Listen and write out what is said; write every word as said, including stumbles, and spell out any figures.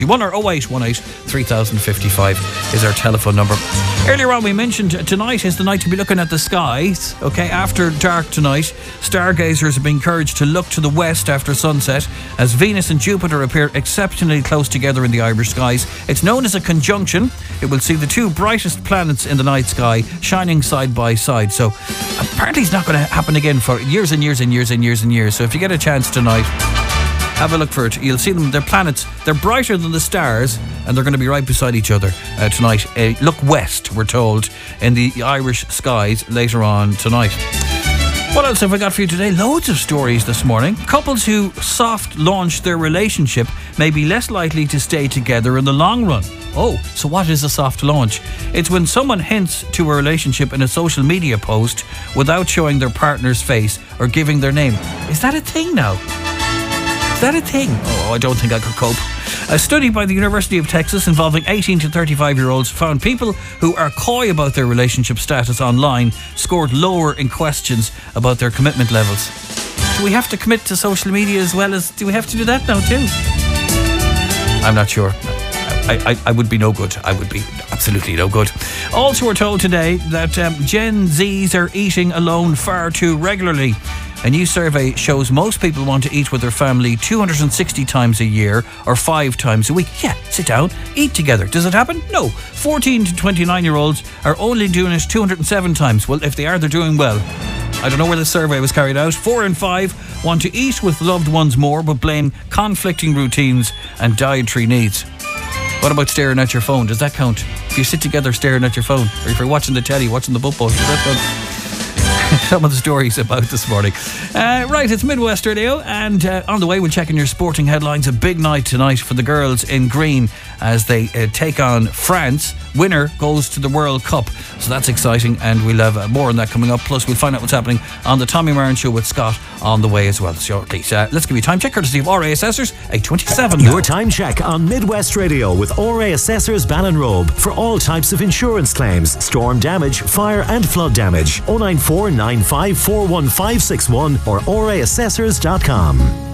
one or oh eight one eight three thousand fifty-five is our telephone number. Earlier on we mentioned tonight is the night to be looking at the skies. Okay, after dark tonight, stargazers have been encouraged to look to the west after sunset as Venus and Jupiter appear exceptionally close together in the Irish skies. It's known as a conjunction. It will see the two brightest planets in the night sky shining side by side. So apparently it's not going to happen again for years and years and years and years and years. So if you get a chance tonight, have a look for it. You'll see them. They're planets. They're brighter than the stars, and they're going to be right beside each other uh, tonight. Uh, look west, we're told, in the Irish skies later on tonight. What else have I got for you today? Loads of stories this morning. Couples who soft launch their relationship may be less likely to stay together in the long run. Oh, so what is a soft launch? It's when someone hints to a relationship in a social media post without showing their partner's face or giving their name. Is that a thing now? Is that a thing? Oh, I don't think I could cope. A study by the University of Texas involving eighteen to thirty-five year olds found people who are coy about their relationship status online scored lower in questions about their commitment levels. Do we have to commit to social media as well as, do we have to do that now too? I'm not sure. I, I, I would be no good. I would be absolutely no good. Also, we're told today that um, Gen Zs are eating alone far too regularly. A new survey shows most people want to eat with their family two hundred sixty times a year or five times a week. Yeah, sit down, eat together. Does it happen? No. fourteen to twenty-nine year olds are only doing it two hundred seven times. Well, if they are, they're doing well. I don't know where the survey was carried out. Four in five want to eat with loved ones more, but blame conflicting routines and dietary needs. What about staring at your phone? Does that count? If you sit together staring at your phone, or if you're watching the telly, watching the football, does that count? Some of the stories about this morning. Uh, right, it's Midwest Radio, and uh, on the way we'll check in your sporting headlines. A big night tonight for the girls in green as they uh, take on France. Winner goes to the World Cup, so that's exciting, and we'll have uh, more on that coming up. Plus we'll find out what's happening on the Tommy Marin Show with Scott on the way as well shortly. So, uh, let's give you a time check courtesy of R A Assessors, eight twenty-seven. Your time check on Midwest Radio with R A Assessors Ballinrobe for all types of insurance claims, storm damage, fire and flood damage. oh nine four nine five four one five six one or R A assessors dot com.